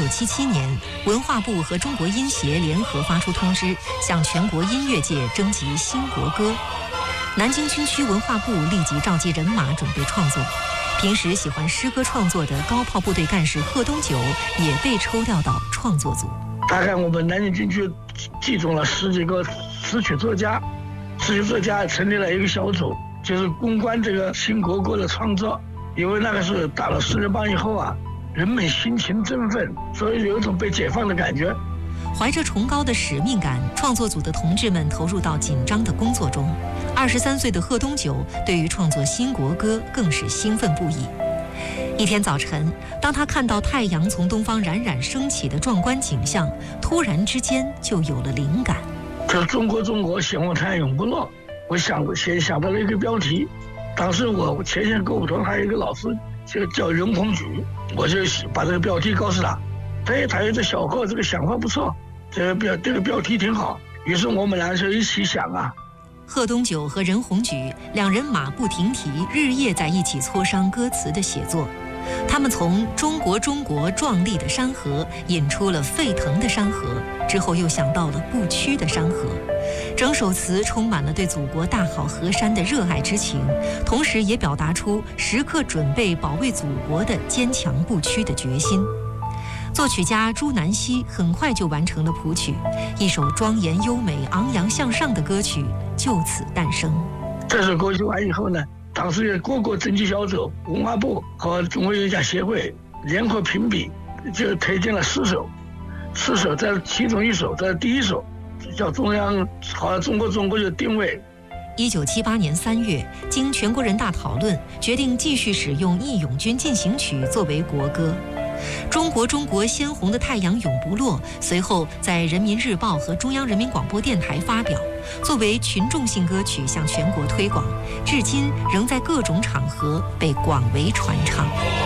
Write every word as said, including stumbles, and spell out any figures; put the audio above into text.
七七年，文化部和中国音协联合发出通知，向全国音乐界征集新国歌。南京军区文化部立即召集人马准备创作。平时喜欢诗歌创作的高炮部队干事贺东九也被抽调到创作组。 大概我们南京军区集中了十几个词曲作家，词曲作家成立了一个小组，就是攻关这个新国歌的创作。因为那个是打了四人帮以后啊，人们心情振奋，所以有一种被解放的感觉。 怀着崇高的使命感，创作组的同志们投入到紧张的工作中。二十三岁的贺东九对于创作新国歌更是兴奋不已。一天早晨，当他看到太阳从东方冉冉升起的壮观景象，突然之间就有了灵感。 这中国中国显望太阳永不落，我想先想到了一个标题。当时我前线歌舞团还有一个老师就叫任鸿举，我就把这个标题告诉他。哎，他有这小贺这个想法不错，这个标这个标题挺好。于是我们俩就一起想啊。 贺东九和任鸿举两人马不停蹄，日夜在一起磋商歌词的写作。他们从中国中国壮丽的山河引出了沸腾的山河，之后又想到了不屈的山河。整首词充满了对祖国大好河山的热爱之情，同时也表达出时刻准备保卫祖国的坚强不屈的决心。作曲家朱南溪很快就完成了谱曲，一首庄严优美、昂扬向上的歌曲就此诞生。 这首歌曲完以后呢，当时各个征集小组、文化部和中国音乐家协会联合评比，就推荐了四首，四首在其中一首在第一首，叫中央好像中国中国就定位。 一九七八年三月，经全国人大讨论，决定继续使用《义勇军进行曲》作为国歌。中国中国鲜红的太阳永不落随后在人民日报和中央人民广播电台发表，作为群众性歌曲向全国推广，至今仍在各种场合被广为传唱。